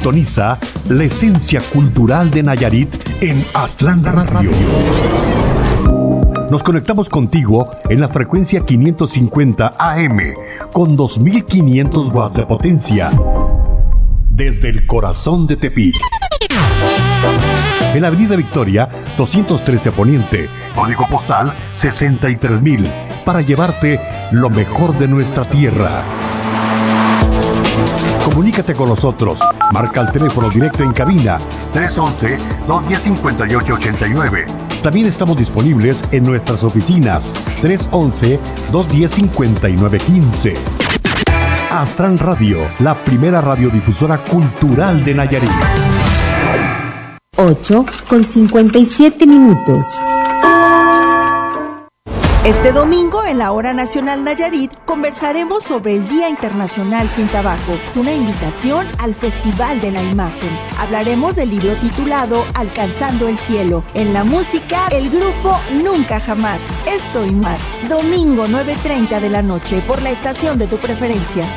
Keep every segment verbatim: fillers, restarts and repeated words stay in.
Sintoniza la esencia cultural de Nayarit en Aztlán Radio. Nos conectamos contigo en la frecuencia quinientos cincuenta A M con dos mil quinientos watts de potencia desde el corazón de Tepic. En la Avenida Victoria, doscientos trece Poniente, código postal sesenta y tres mil, para llevarte lo mejor de nuestra tierra. Comunícate con nosotros. Marca el teléfono directo en cabina tres once, dos diez, cincuenta y ocho ochenta y nueve. También estamos disponibles en nuestras oficinas tres once, dos diez, cincuenta y nueve quince. Aztlán Radio, la primera radiodifusora cultural de Nayarit. ocho con cincuenta y siete minutos. Este domingo, en la Hora Nacional Nayarit, conversaremos sobre el Día Internacional Sin Tabaco, una invitación al Festival de la Imagen. Hablaremos del libro titulado Alcanzando el Cielo. En la música, el grupo Nunca Jamás. Esto y más, domingo nueve treinta de la noche, por la estación de tu preferencia.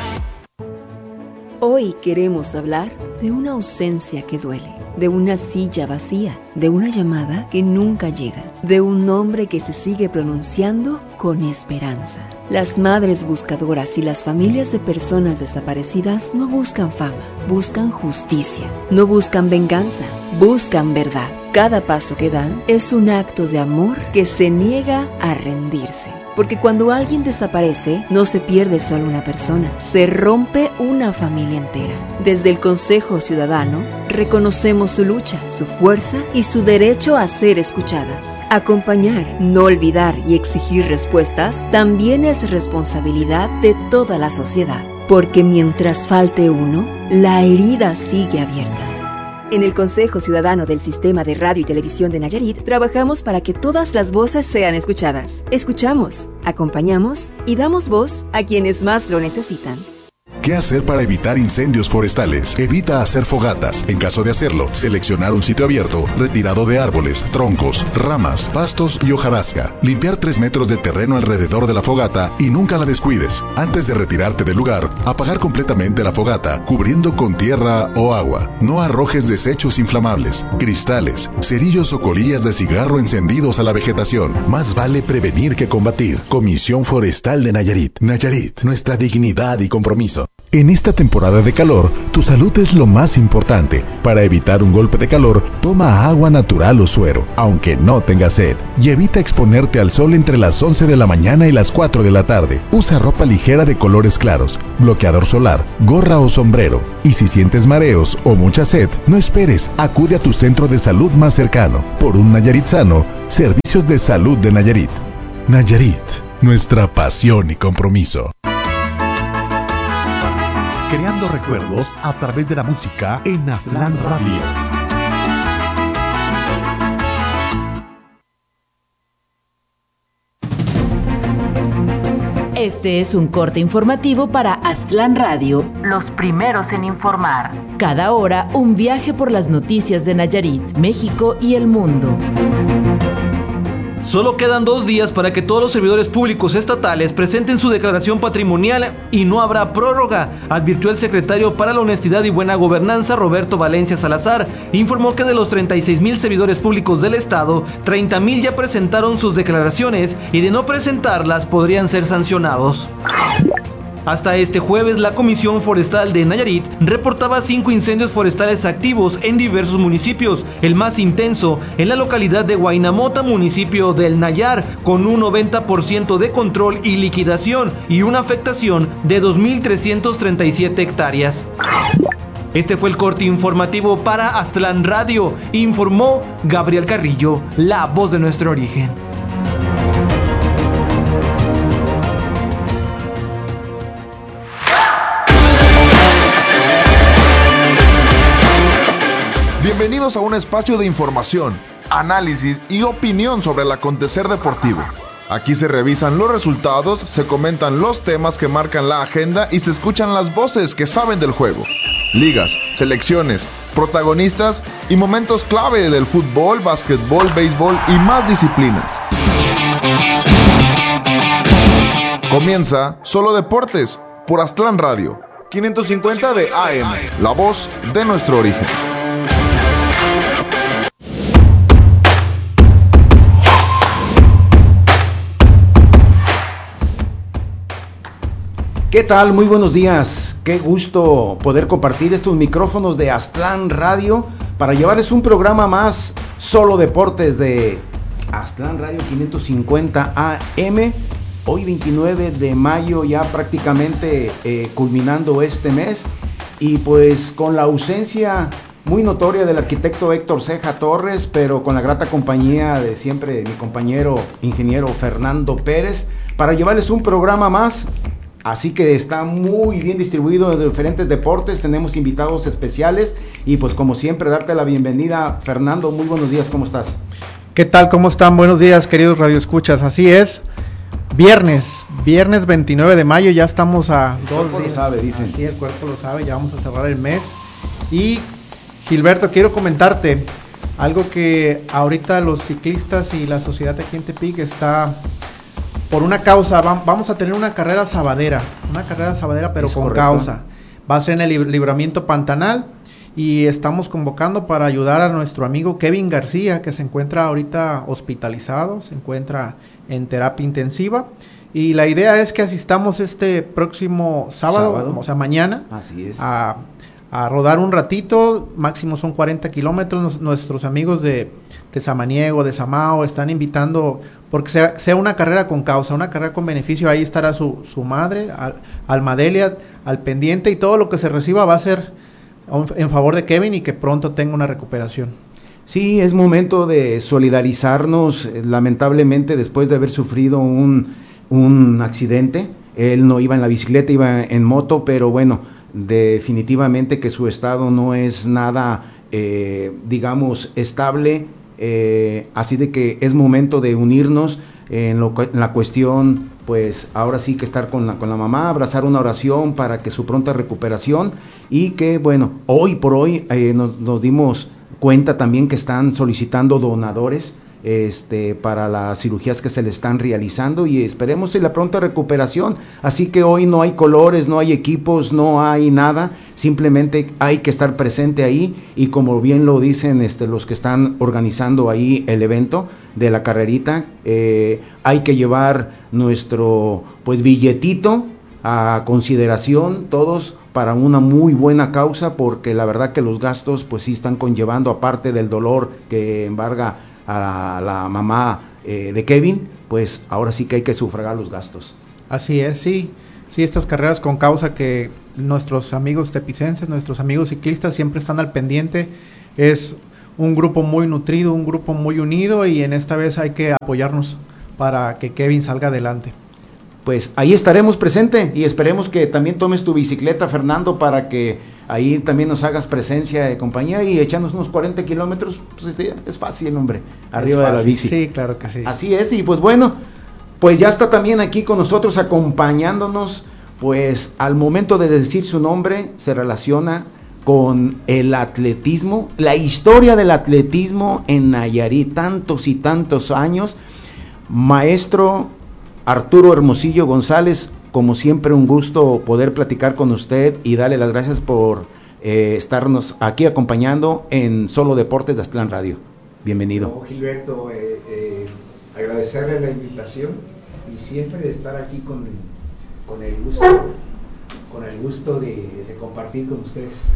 Hoy queremos hablar de una ausencia que duele, de una silla vacía, de una llamada que nunca llega, de un nombre que se sigue pronunciando con esperanza. Las madres buscadoras y las familias de personas desaparecidas no buscan fama, buscan justicia, no buscan venganza, buscan verdad. Cada paso que dan es un acto de amor que se niega a rendirse. Porque cuando alguien desaparece, no se pierde solo una persona, se rompe una familia entera. Desde el Consejo Ciudadano, reconocemos su lucha, su fuerza y su derecho a ser escuchadas. Acompañar, no olvidar y exigir respuestas también es responsabilidad de toda la sociedad. Porque mientras falte uno, la herida sigue abierta. En el Consejo Ciudadano del Sistema de Radio y Televisión de Nayarit, trabajamos para que todas las voces sean escuchadas. Escuchamos, acompañamos y damos voz a quienes más lo necesitan. ¿Qué hacer para evitar incendios forestales? Evita hacer fogatas. En caso de hacerlo, seleccionar un sitio abierto, retirado de árboles, troncos, ramas, pastos y hojarasca. Limpiar tres metros de terreno alrededor de la fogata y nunca la descuides. Antes de retirarte del lugar, apagar completamente la fogata, cubriendo con tierra o agua. No arrojes desechos inflamables, cristales, cerillos o colillas de cigarro encendidos a la vegetación. Más vale prevenir que combatir. Comisión Forestal de Nayarit. Nayarit, nuestra dignidad y compromiso. En esta temporada de calor, tu salud es lo más importante. Para evitar un golpe de calor, toma agua natural o suero, aunque no tengas sed. Y evita exponerte al sol entre las once de la mañana y las cuatro de la tarde. Usa ropa ligera de colores claros, bloqueador solar, gorra o sombrero. Y si sientes mareos o mucha sed, no esperes, acude a tu centro de salud más cercano. Por un Nayarit sano, Servicios de Salud de Nayarit. Nayarit, nuestra pasión y compromiso. Creando recuerdos a través de la música en Aztlán Radio. Este es un corte informativo para Aztlán Radio, los primeros en informar. Cada hora, un viaje por las noticias de Nayarit, México y el mundo. Solo quedan dos días para que todos los servidores públicos estatales presenten su declaración patrimonial y no habrá prórroga, advirtió el secretario para la Honestidad y Buena Gobernanza, Roberto Valencia Salazar. Informó que de los treinta y seis mil servidores públicos del estado, treinta mil ya presentaron sus declaraciones y de no presentarlas podrían ser sancionados. Hasta este jueves, la Comisión Forestal de Nayarit reportaba cinco incendios forestales activos en diversos municipios, el más intenso en la localidad de Huaynamota, municipio del Nayar, con un noventa por ciento de control y liquidación y una afectación de dos mil trescientas treinta y siete hectáreas. Este fue el corte informativo para Aztlán Radio, informó Gabriel Carrillo, la voz de nuestro origen. Bienvenidos a un espacio de información, análisis y opinión sobre el acontecer deportivo. Aquí se revisan los resultados, se comentan los temas que marcan la agenda y se escuchan las voces que saben del juego. Ligas, selecciones, protagonistas y momentos clave del fútbol, básquetbol, béisbol y más disciplinas. Comienza Solo Deportes por Aztlán Radio. quinientos cincuenta de A M, la voz de nuestro origen. ¿Qué tal? Muy buenos días. Qué gusto poder compartir estos micrófonos de Aztlán Radio para llevarles un programa más, solo deportes de Aztlán Radio quinientos cincuenta A M. Hoy veintinueve de mayo, ya prácticamente eh, culminando este mes, y pues con la ausencia muy notoria del arquitecto Héctor Ceja Torres, pero con la grata compañía de siempre mi compañero ingeniero Fernando Pérez, para llevarles un programa más. Así que está muy bien distribuido en diferentes deportes, tenemos invitados especiales y pues como siempre darte la bienvenida. Fernando, muy buenos días, ¿cómo estás? ¿Qué tal? ¿Cómo están? Buenos días, queridos radioescuchas. Así es, viernes, viernes veintinueve de mayo, ya estamos a dos días. El cuerpo lo sabe, dicen. Así, el cuerpo lo sabe, ya vamos a cerrar el mes. Y Gilberto, quiero comentarte algo que ahorita los ciclistas y la sociedad aquí en Tepic está... Por una causa, vamos a tener una carrera sabadera, una carrera sabadera pero es con correcto. Causa. Va a ser en el libramiento Pantanal y estamos convocando para ayudar a nuestro amigo Kevin García, que se encuentra ahorita hospitalizado, se encuentra en terapia intensiva. Y la idea es que asistamos este próximo sábado, sábado. o sea mañana, Así es. A, a rodar un ratito, máximo son cuarenta kilómetros. Nos, nuestros amigos de, de Samaniego, de Samao, están invitando... porque sea, sea una carrera con causa, una carrera con beneficio. Ahí estará su, su madre, al, Almadelia, al pendiente, y todo lo que se reciba va a ser en favor de Kevin y que pronto tenga una recuperación. Sí, es momento de solidarizarnos. Lamentablemente, después de haber sufrido un, un accidente, él no iba en la bicicleta, iba en moto, pero bueno, definitivamente que su estado no es nada, eh, digamos, estable. Eh, así de que es momento de unirnos en, lo, en la cuestión, pues ahora sí que estar con la, con la mamá, abrazar una oración para que su pronta recuperación, y que bueno, hoy por hoy eh, nos, nos dimos cuenta también que están solicitando donadores este para las cirugías que se le están realizando, y esperemos en la pronta recuperación. Así que hoy no hay colores, no hay equipos, no hay nada, simplemente hay que estar presente ahí, y como bien lo dicen este los que están organizando ahí el evento de la carrerita, eh, hay que llevar nuestro pues billetito a consideración todos para una muy buena causa, porque la verdad que los gastos pues sí están conllevando, aparte del dolor que embarga a la, la mamá eh, de Kevin, pues ahora sí que hay que sufragar los gastos. Así es, sí, sí, estas carreras con causa que nuestros amigos tepicenses, nuestros amigos ciclistas siempre están al pendiente, es un grupo muy nutrido, un grupo muy unido, y en esta vez hay que apoyarnos para que Kevin salga adelante. Pues ahí estaremos presente, y esperemos que también tomes tu bicicleta, Fernando, para que ahí también nos hagas presencia de compañía, y echarnos unos cuarenta kilómetros, pues es, es fácil, hombre, arriba de la bici. Sí, claro que sí. Así es, y pues bueno, pues ya está también aquí con nosotros acompañándonos, pues al momento de decir su nombre se relaciona con el atletismo, la historia del atletismo en Nayarit, tantos y tantos años. Maestro Arturo Hermosillo González, como siempre un gusto poder platicar con usted y darle las gracias por eh, estarnos aquí acompañando en Solo Deportes de Aztlán Radio. Bienvenido. No, Gilberto, eh, eh, agradecerle la invitación y siempre de estar aquí con, con el gusto, con el gusto de, de compartir con ustedes.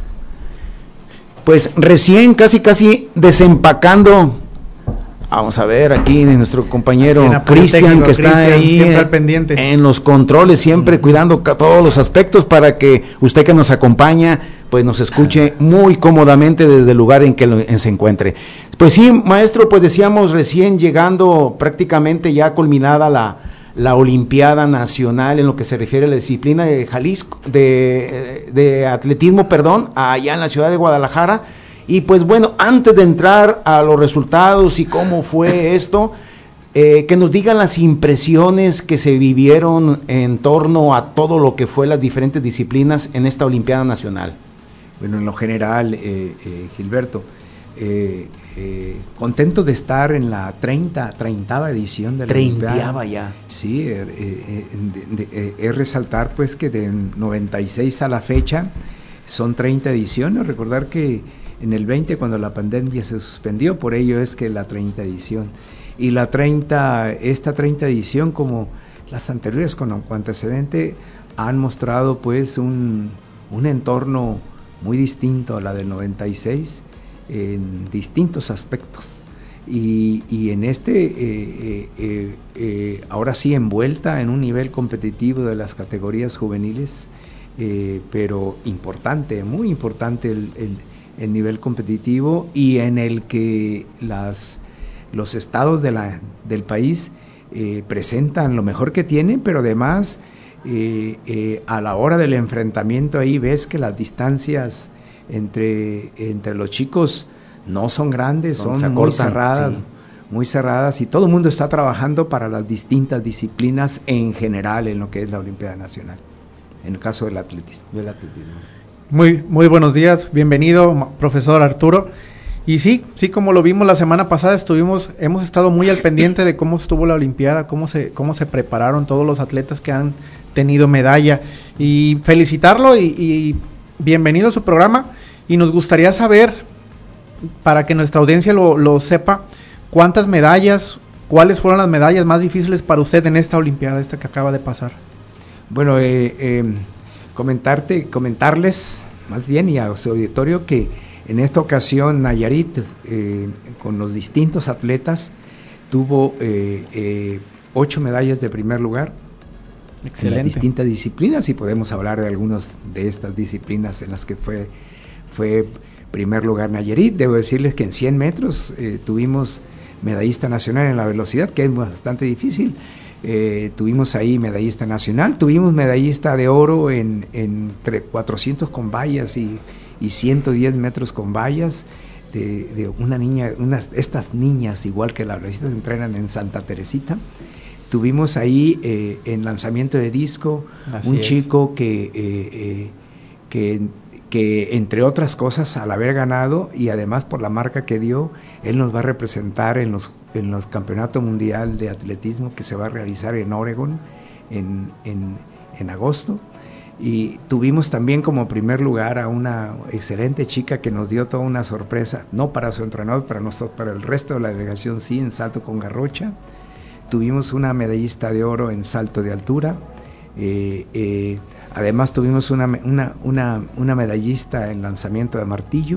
Pues recién casi casi desempacando. Vamos a ver aquí nuestro compañero Cristian, que está ahí en, en los controles, siempre cuidando todos los aspectos para que usted que nos acompaña pues nos escuche muy cómodamente desde el lugar en que lo, en se encuentre. Pues sí, maestro, pues decíamos recién llegando prácticamente ya culminada la, la Olimpiada Nacional en lo que se refiere a la disciplina de Jalisco, de, de atletismo, perdón, allá en la ciudad de Guadalajara. Y pues bueno, antes de entrar a los resultados y cómo fue esto, eh, que nos digan las impresiones que se vivieron en torno a todo lo que fue las diferentes disciplinas en esta Olimpiada Nacional. Bueno, en lo general, eh, eh, Gilberto, eh, eh, contento de estar en la treinta, treintaava edición de la Treintaava ya. Sí, eh, eh, de, de, eh, es resaltar pues que de noventa y seis a la fecha son treinta ediciones. Recordar que en el veinte, cuando la pandemia se suspendió, por ello es que la treinta edición. Y la treinta, esta treinta edición, como las anteriores con antecedente, han mostrado pues un, un entorno muy distinto a la del noventa y seis en distintos aspectos. Y, y en este, eh, eh, eh, ahora sí envuelta en un nivel competitivo de las categorías juveniles, eh, pero importante, muy importante el, el, el nivel competitivo, y en el que las, los estados de la, del país eh, presentan lo mejor que tienen, pero además eh, eh, a la hora del enfrentamiento ahí ves que las distancias entre, entre los chicos no son grandes, son, son muy cerradas, sí. muy cerradas, y todo el mundo está trabajando para las distintas disciplinas en general en lo que es la Olimpiada Nacional, en el caso del atletismo. Del atletismo. Muy, muy buenos días, bienvenido, profesor Arturo. Y sí, sí, como lo vimos la semana pasada, estuvimos, hemos estado muy al pendiente de cómo estuvo la Olimpiada, cómo se, cómo se prepararon todos los atletas que han tenido medalla, y felicitarlo y, y bienvenido a su programa. Y nos gustaría saber, para que nuestra audiencia lo, lo sepa, cuántas medallas, cuáles fueron las medallas más difíciles para usted en esta Olimpiada, esta que acaba de pasar. Bueno, eh, eh, comentarte, comentarles más bien y a su auditorio que en esta ocasión Nayarit, eh, con los distintos atletas, tuvo eh, eh, ocho medallas de primer lugar. Excelente. En las distintas disciplinas, y podemos hablar de algunas de estas disciplinas en las que fue, fue primer lugar Nayarit. Debo decirles que en cien metros eh, tuvimos medallista nacional en la velocidad, que es bastante difícil. Eh, tuvimos ahí medallista nacional, tuvimos medallista de oro en, en entre cuatrocientos con vallas y, y ciento diez metros con vallas, de, de una niña, unas, estas niñas, igual que las velocistas, entrenan en Santa Teresita. Tuvimos ahí eh, en lanzamiento de disco Así un es. chico que, eh, eh, que, que entre otras cosas, al haber ganado y además por la marca que dio, él nos va a representar en los en los campeonatos mundial de atletismo que se va a realizar en Oregon en, en, en agosto. Y tuvimos también como primer lugar a una excelente chica que nos dio toda una sorpresa, no para su entrenador, para nosotros, para el resto de la delegación sí, en salto con garrocha. Tuvimos una medallista de oro en salto de altura, eh, eh, además tuvimos una, una, una, una medallista en lanzamiento de martillo.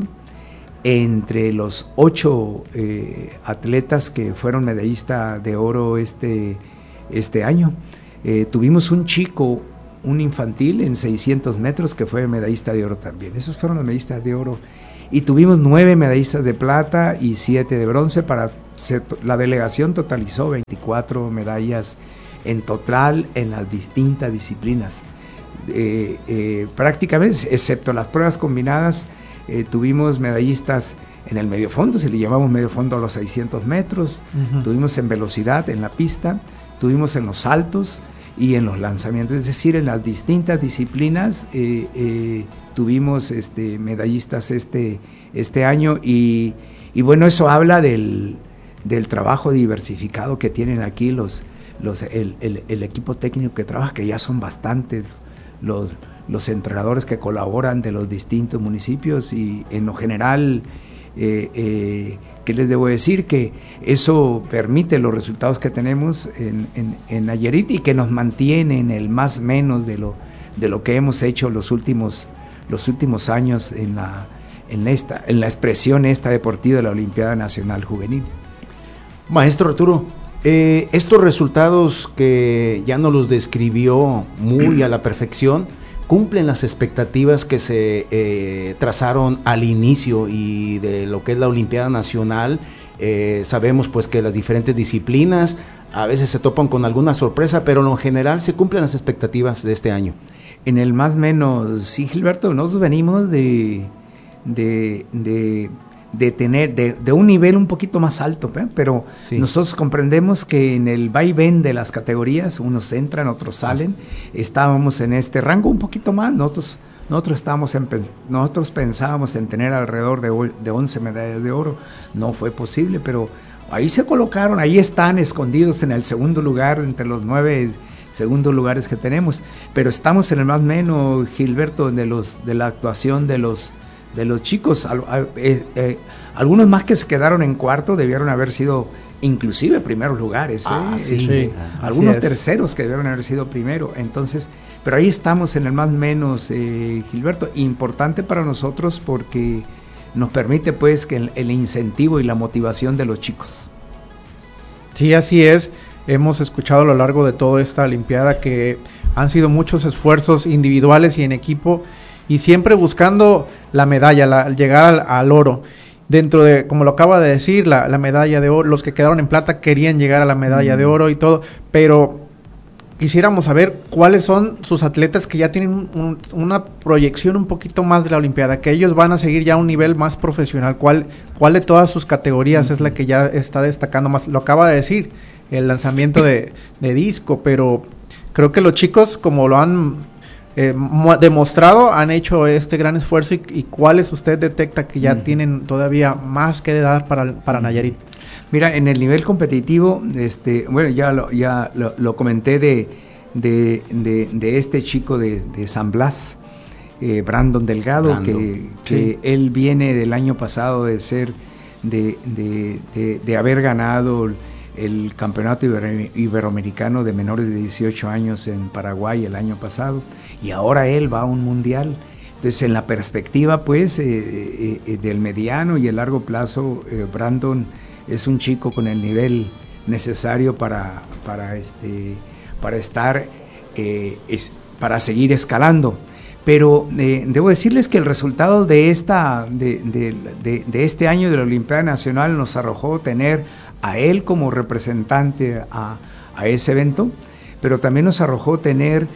Entre los ocho eh, atletas que fueron medallista de oro este, este año, eh, tuvimos un chico, un infantil en seiscientos metros que fue medallista de oro también. Esos fueron los medallistas de oro. Y tuvimos nueve medallistas de plata y siete de bronce. Para la delegación totalizó veinticuatro medallas en total en las distintas disciplinas. Eh, eh, prácticamente, excepto las pruebas combinadas, Eh, tuvimos medallistas en el medio fondo, si le llamamos medio fondo a los seiscientos metros, uh-huh. Tuvimos en velocidad, en la pista, tuvimos en los saltos y en los lanzamientos, es decir, en las distintas disciplinas eh, eh, tuvimos este, medallistas este, este año y, y bueno, eso habla del, del trabajo diversificado que tienen aquí los, los, el, el, el equipo técnico que trabaja, que ya son bastantes los los entrenadores que colaboran de los distintos municipios, y en lo general, eh, eh, ¿qué les debo decir? Que eso permite los resultados que tenemos en, en, en Nayarit y que nos mantiene en el más menos de lo, de lo que hemos hecho los últimos, los últimos años en la, en, esta, en la expresión esta deportiva de la Olimpiada Nacional Juvenil. Maestro Arturo, eh, estos resultados que ya nos los describió muy a la perfección, ¿cumplen las expectativas que se eh, trazaron al inicio y de lo que es la Olimpiada Nacional? Eh, sabemos pues que las diferentes disciplinas a veces se topan con alguna sorpresa, pero en lo general se cumplen las expectativas de este año. En el más menos, sí, Gilberto, nosotros venimos de, de, de, de tener, de, de un nivel un poquito más alto, ¿eh? Pero sí. Nosotros comprendemos que en el vaivén de las categorías, unos entran, otros salen, estábamos en este rango un poquito más, nosotros Nosotros, estábamos en, nosotros pensábamos en tener alrededor de, de once medallas de oro, no fue posible, pero ahí se colocaron, ahí están escondidos en el segundo lugar, entre los nueve segundos lugares que tenemos, pero estamos en el más menos, Gilberto, de, los, de la actuación de los, de los chicos, eh, eh, algunos más que se quedaron en cuarto debieron haber sido inclusive primeros lugares, ¿eh? Ah, sí, este, sí, algunos terceros que debieron haber sido primero, entonces, pero ahí estamos en el más menos, eh, Gilberto, importante para nosotros porque nos permite pues que el, el incentivo y la motivación de los chicos. Sí, así es, hemos escuchado a lo largo de toda esta Olimpiada que han sido muchos esfuerzos individuales y en equipo y siempre buscando la medalla, la, llegar al, al oro. Dentro de, como lo acaba de decir, la, la medalla de oro, los que quedaron en plata querían llegar a la medalla mm. de oro y todo, pero quisiéramos saber cuáles son sus atletas que ya tienen un, un, una proyección un poquito más de la Olimpiada, que ellos van a seguir ya a un nivel más profesional, cuál, cuál de todas sus categorías mm. es la que ya está destacando más, lo acaba de decir, el lanzamiento de, de disco, pero creo que los chicos, como lo han Eh, demostrado, han hecho este gran esfuerzo y, y cuáles usted detecta que ya uh-huh. tienen todavía más que dar para, para Nayarit. Mira, en el nivel competitivo, este, bueno, ya lo, ya lo, lo comenté de, de, de, de este chico de, de San Blas, eh, Brandon Delgado, Brando, que, que sí. él viene del año pasado de ser, de, de, de, de haber ganado el campeonato ibero- iberoamericano de menores de dieciocho años en Paraguay el año pasado, y ahora él va a un mundial. Entonces, en la perspectiva pues eh, eh, del mediano y el largo plazo, eh, Brandon es un chico con el nivel necesario para, para, este, para estar, eh, es, para seguir escalando. Pero eh, debo decirles que el resultado de, esta, de, de, de, de este año de la Olimpiada Nacional nos arrojó tener a él como representante a, a ese evento, pero también nos arrojó tener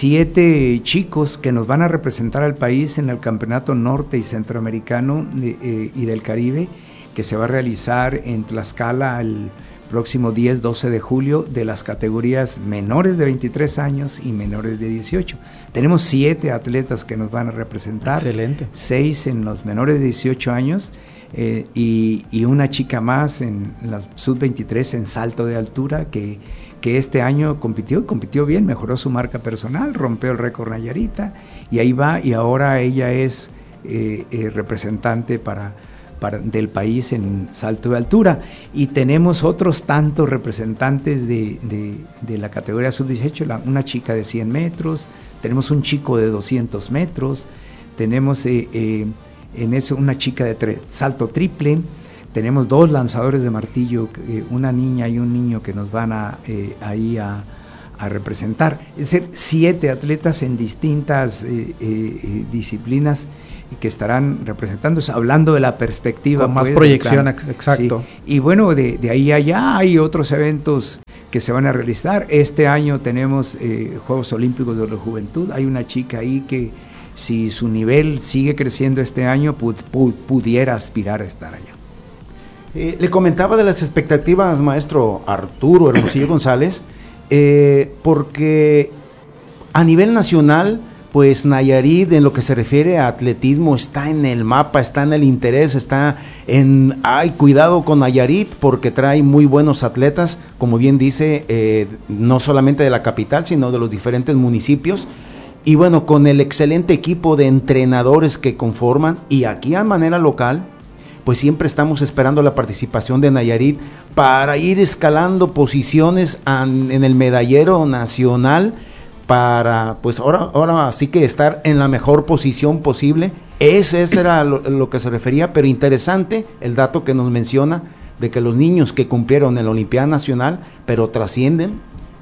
siete chicos que nos van a representar al país en el Campeonato Norte y Centroamericano de, eh, y del Caribe, que se va a realizar en Tlaxcala el próximo diez doce de julio, de las categorías menores de veintitrés años y menores de dieciocho. Tenemos siete atletas que nos van a representar. Excelente. Seis en los menores de dieciocho años eh, y, y una chica más en la sub veintitrés en salto de altura que, que este año compitió, compitió bien, mejoró su marca personal, rompió el récord Nayarita y ahí va, y ahora ella es eh, eh, representante para... Para, del país en salto de altura, y tenemos otros tantos representantes de, de, de la categoría sub dieciocho, la, una chica de cien metros, tenemos un chico de doscientos metros, tenemos eh, eh, en eso una chica de tre- salto triple, tenemos dos lanzadores de martillo, eh, una niña y un niño que nos van a, eh, ahí a, a representar, es decir, siete atletas en distintas eh, eh, disciplinas que estarán representándose, hablando de la perspectiva. Con más pues, proyección, exacto. Sí. Y bueno, de, de ahí a allá hay otros eventos que se van a realizar. Este año tenemos eh, Juegos Olímpicos de la Juventud. Hay una chica ahí que, si su nivel sigue creciendo este año, pu- pu- pudiera aspirar a estar allá. Eh, le comentaba de las expectativas, maestro Arturo Hermosillo González, eh, porque a nivel nacional, pues Nayarit, en lo que se refiere a atletismo, está en el mapa, está en el interés, está en, ay, cuidado con Nayarit, porque trae muy buenos atletas, como bien dice, eh, no solamente de la capital, sino de los diferentes municipios, y bueno, con el excelente equipo de entrenadores que conforman, y aquí a manera local, pues siempre estamos esperando la participación de Nayarit para ir escalando posiciones an, en el medallero nacional, para pues ahora, ahora sí que estar en la mejor posición posible. Ese, ese era lo, lo que se refería, pero interesante el dato que nos menciona de que los niños que cumplieron en la Olimpiada Nacional, pero trascienden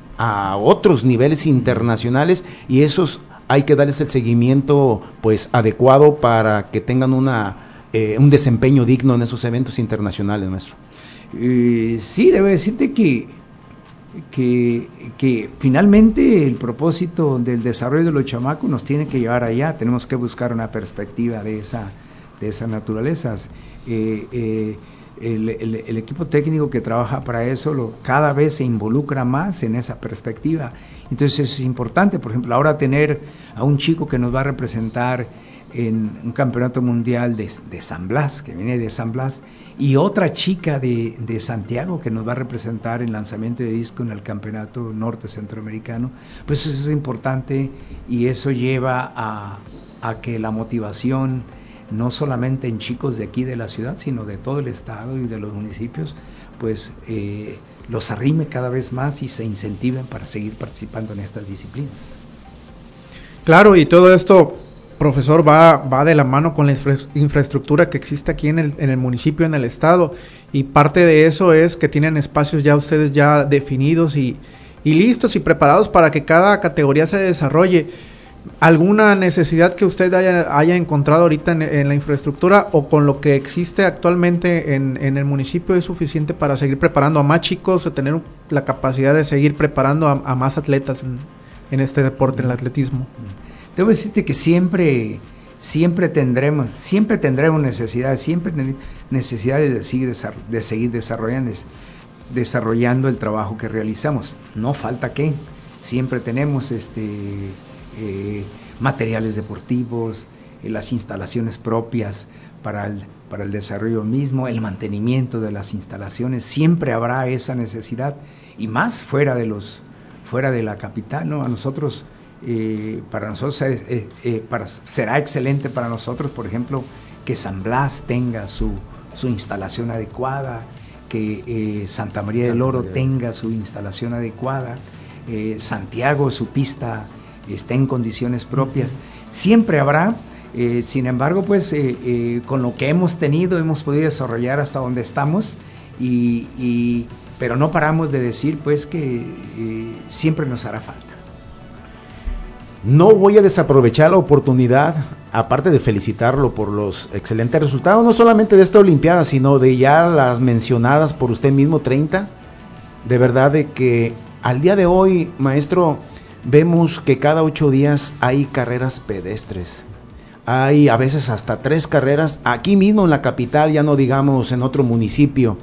a otros niveles internacionales, y esos hay que darles el seguimiento pues adecuado para que tengan una eh, un desempeño digno en esos eventos internacionales, maestro. Eh, sí, debo decirte que Que, que finalmente el propósito del desarrollo de los chamacos nos tiene que llevar allá. Tenemos que buscar una perspectiva de esa de esas naturalezas. Eh, eh, el, el, el equipo técnico que trabaja para eso lo, cada vez se involucra más en esa perspectiva. Entonces es importante, por ejemplo, ahora tener a un chico que nos va a representar en un campeonato mundial de, de San Blas, que viene de San Blas, y otra chica de, de Santiago que nos va a representar en lanzamiento de disco en el campeonato norte centroamericano, pues eso es importante y eso lleva a, a que la motivación, no solamente en chicos de aquí de la ciudad, sino de todo el estado y de los municipios, pues eh, los arrime cada vez más y se incentiven para seguir participando en estas disciplinas. Claro, y todo esto, profesor, va, va de la mano con la infra infraestructura que existe aquí en el, en el municipio, en el estado, y parte de eso es que tienen espacios ya ustedes ya definidos y, y listos y preparados para que cada categoría se desarrolle. ¿Alguna necesidad que usted haya, haya encontrado ahorita en, en la infraestructura o con lo que existe actualmente en, en el municipio es suficiente para seguir preparando a más chicos o tener la capacidad de seguir preparando a, a más atletas en, en este deporte, en el atletismo? Debo decirte que siempre, siempre tendremos, siempre tendremos necesidades, siempre necesidades de seguir, de seguir desarrollando, desarrollando el trabajo que realizamos. No falta que, siempre tenemos este eh, materiales deportivos, eh, las instalaciones propias para el, para el desarrollo mismo, el mantenimiento de las instalaciones, siempre habrá esa necesidad, y más fuera de los, fuera de la capital, ¿no? A nosotros, eh, para nosotros eh, eh, para, será excelente para nosotros, por ejemplo, que San Blas tenga su, su instalación adecuada, que eh, Santa María del Oro tenga su instalación adecuada, eh, Santiago, su pista esté en condiciones propias. Uh-huh. Siempre habrá, eh, sin embargo, pues eh, eh, con lo que hemos tenido hemos podido desarrollar hasta donde estamos, y, y, pero no paramos de decir pues que eh, siempre nos hará falta. No voy a desaprovechar la oportunidad, aparte de felicitarlo por los excelentes resultados, no solamente de esta Olimpiada, sino de ya las mencionadas por usted mismo, treinta. De verdad de que al día de hoy, maestro, vemos que cada ocho días hay carreras pedestres. Hay a veces hasta tres carreras aquí mismo en la capital, ya no digamos en otro municipio.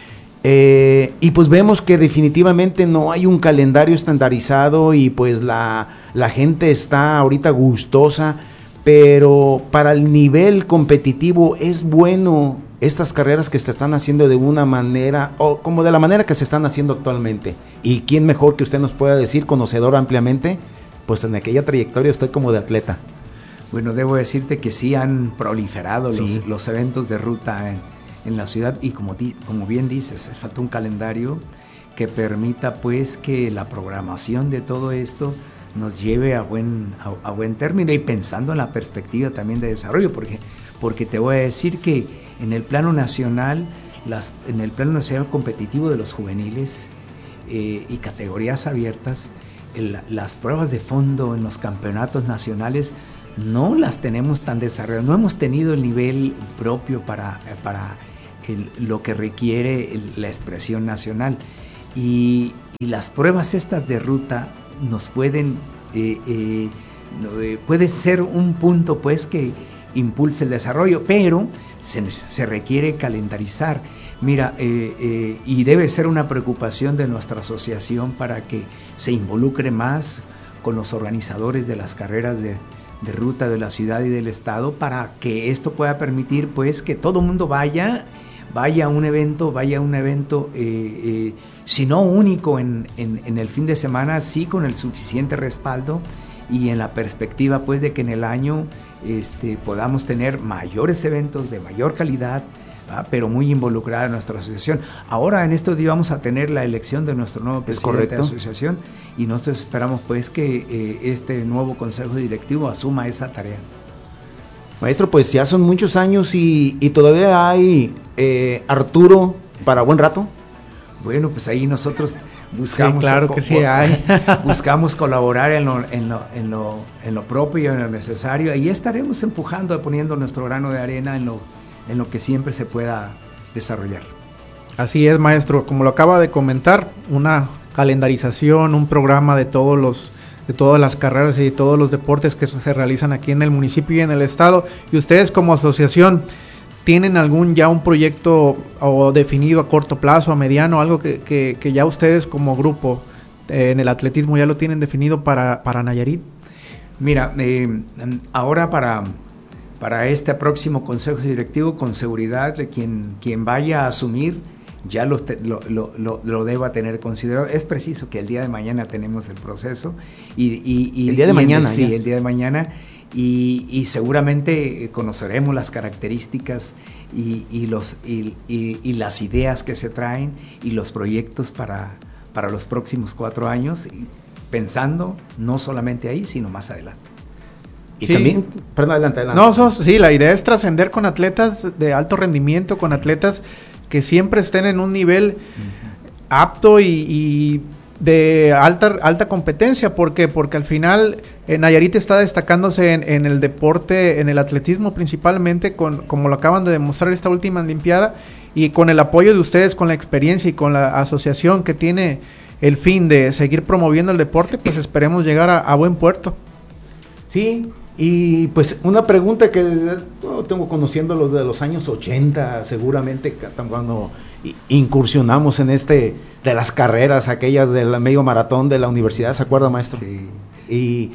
Eh, y pues vemos que definitivamente no hay un calendario estandarizado y pues la, la gente está ahorita gustosa, pero para el nivel competitivo es bueno estas carreras que se están haciendo de una manera, o como de la manera que se están haciendo actualmente. Y quién mejor que usted nos pueda decir, conocedor ampliamente, pues en aquella trayectoria usted como de atleta. Bueno, debo decirte que sí han proliferado sí. los, los eventos de ruta en, en la ciudad, y como, di, como bien dices, falta un calendario que permita pues que la programación de todo esto nos lleve a buen, a, a buen término, y pensando en la perspectiva también de desarrollo, porque, porque te voy a decir que en el plano nacional, las, en el plano nacional competitivo de los juveniles eh, y categorías abiertas, el, las pruebas de fondo en los campeonatos nacionales no las tenemos tan desarrolladas, no hemos tenido el nivel propio para, para el, lo que requiere el, la expresión nacional, y, y las pruebas estas de ruta nos pueden, eh, eh, eh, puede ser un punto pues que impulse el desarrollo, pero se, se requiere calendarizar. Mira, eh, eh, y debe ser una preocupación de nuestra asociación para que se involucre más con los organizadores de las carreras de, de ruta de la ciudad y del estado, para que esto pueda permitir pues que todo el mundo vaya, vaya a un evento, vaya a un evento, eh, eh, si no único en, en, en el fin de semana, sí con el suficiente respaldo y en la perspectiva pues de que en el año este, podamos tener mayores eventos de mayor calidad, ¿verdad? Pero muy involucrada en nuestra asociación. Ahora en estos días vamos a tener la elección de nuestro nuevo presidente de la asociación, y nosotros esperamos pues que eh, este nuevo consejo directivo asuma esa tarea. Maestro, pues ya son muchos años y, y todavía hay eh, Arturo para buen rato. Bueno, pues ahí nosotros buscamos, sí, claro que sí hay. buscamos colaborar en lo, en, lo, en, lo, en lo propio, en lo necesario, y estaremos empujando, poniendo nuestro grano de arena en lo, en lo que siempre se pueda desarrollar. Así es, maestro, como lo acaba de comentar, una calendarización, un programa de todos los de todas las carreras y de todos los deportes que se realizan aquí en el municipio y en el estado, y ustedes como asociación ¿tienen algún ya un proyecto o definido a corto plazo, a mediano, algo que, que, que ya ustedes como grupo eh, en el atletismo ya lo tienen definido para, para Nayarit? Mira, eh, ahora para, para este próximo consejo directivo, con seguridad, de quien, quien vaya a asumir ya lo, lo, lo, lo, lo deba tener considerado. Es preciso que el día de mañana tenemos el proceso. Y, y, y el día de y mañana. El, sí, el día de mañana. Y, y seguramente conoceremos las características y, y, los, y, y, y las ideas que se traen y los proyectos para, para los próximos cuatro años, y pensando no solamente ahí, sino más adelante. Y sí. también, perdón, adelante, adelante. No, so, sí, la idea es trascender con atletas de alto rendimiento, con atletas que siempre estén en un nivel uh-huh. apto y, y de alta alta competencia. ¿Por qué? Porque al final eh, Nayarit está destacándose en, en el deporte, en el atletismo principalmente, con, como lo acaban de demostrar esta última Olimpiada, y con el apoyo de ustedes, con la experiencia y con la asociación que tiene el fin de seguir promoviendo el deporte, pues esperemos llegar a, a buen puerto. Sí, y pues una pregunta que oh, tengo conociendo los de los años ochenta, seguramente cuando incursionamos en este de las carreras, aquellas del medio maratón de la universidad, ¿se acuerda, maestro? Sí. Y,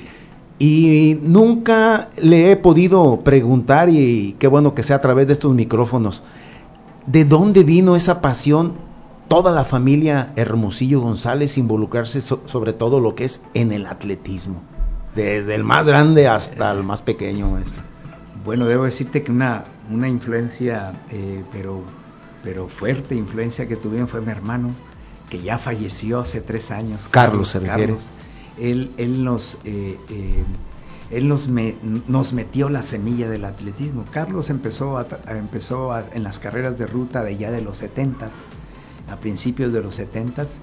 y nunca le he podido preguntar, y qué bueno que sea a través de estos micrófonos, ¿de dónde vino esa pasión? Toda la familia Hermosillo González involucrarse so, sobre todo lo que es en el atletismo, desde el más grande hasta el más pequeño, maestro. Bueno, debo decirte que una, una influencia, eh, pero, pero fuerte influencia que tuvieron fue mi hermano, que ya falleció hace tres años. Carlos, se refiere. Carlos, él, él nos, eh, eh, él nos, me, nos metió la semilla del atletismo. Carlos empezó, a, empezó a, en las carreras de ruta de ya de los setentas, a principios de los setentas,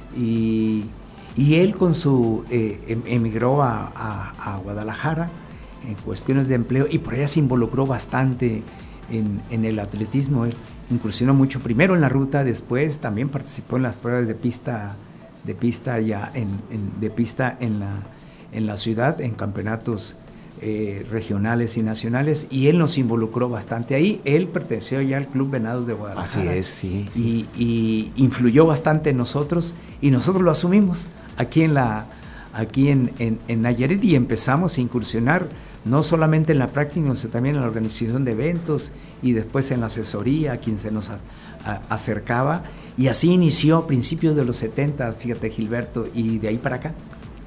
y, y él con su eh, emigró a, a, a Guadalajara en cuestiones de empleo, y por allá se involucró bastante en, en el atletismo. Él incursionó mucho primero en la ruta, después también participó en las pruebas de pista de pista ya en, en de pista en la en la ciudad, en campeonatos eh, regionales y nacionales, y él nos involucró bastante ahí. Él perteneció ya al Club Venados de Guadalajara. Así es, sí, sí. Y, y influyó bastante en nosotros, y nosotros lo asumimos aquí en la aquí en, en, en Nayarit, y empezamos a incursionar no solamente en la práctica, sino también en la organización de eventos, y después en la asesoría a quien se nos a, a, acercaba, y así inició a principios de los setenta, fíjate, Gilberto, y de ahí para acá.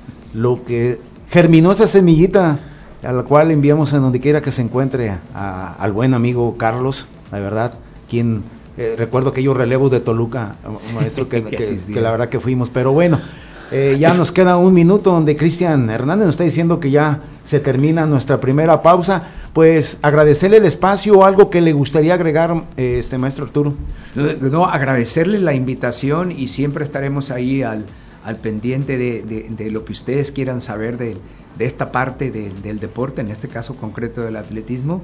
Lo que germinó esa semillita, a la cual enviamos a donde quiera que se encuentre a, al buen amigo Carlos, la verdad, quien eh, recuerdo aquellos relevos de Toluca, sí, maestro, que, que, que, que la verdad que fuimos, pero bueno. Eh, ya nos queda un minuto donde Cristian Hernández nos está diciendo que ya se termina nuestra primera pausa. Pues agradecerle el espacio, algo que le gustaría agregar, eh, este maestro Arturo. No, agradecerle la invitación, y siempre estaremos ahí al, al pendiente de, de, de lo que ustedes quieran saber de, de esta parte de, del deporte, en este caso concreto del atletismo,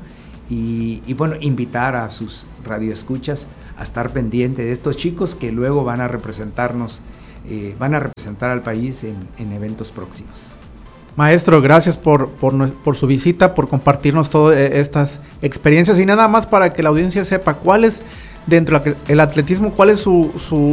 y, y bueno, invitar a sus radioescuchas a estar pendiente de estos chicos que luego van a representarnos Eh, van a representar al país en, en eventos próximos. Maestro, gracias por, por, por su visita, por compartirnos todas estas experiencias, y nada más para que la audiencia sepa cuál es, dentro del atletismo, cuál es su,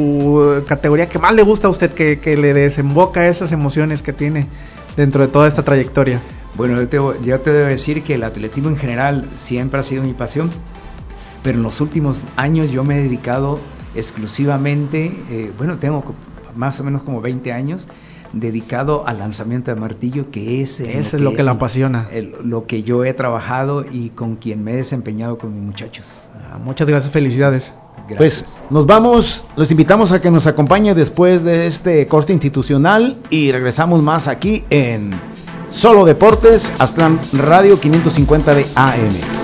su categoría que más le gusta a usted, que, que le desemboca esas emociones que tiene dentro de toda esta trayectoria. Bueno, yo te, yo te debo decir que el atletismo en general siempre ha sido mi pasión, pero en los últimos años yo me he dedicado exclusivamente, eh, bueno, tengo más o menos como veinte años dedicado al lanzamiento de martillo, que es, Eso es lo que, que le apasiona, el, lo que yo he trabajado y con quien me he desempeñado con mis muchachos. Ah, muchas gracias, felicidades. Gracias. Pues nos vamos, los invitamos a que nos acompañe después de este corte institucional, y regresamos más aquí en Solo Deportes, Aztlán Radio quinientos cincuenta de A M.